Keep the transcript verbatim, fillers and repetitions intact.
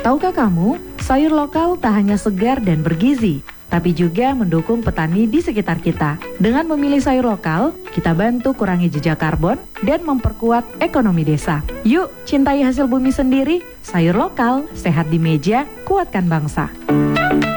Tahukah kamu, sayur lokal tak hanya segar dan bergizi, tapi juga mendukung petani di sekitar kita. Dengan memilih sayur lokal, kita bantu kurangi jejak karbon dan memperkuat ekonomi desa. Yuk, cintai hasil bumi sendiri, sayur lokal, sehat di meja, kuatkan bangsa.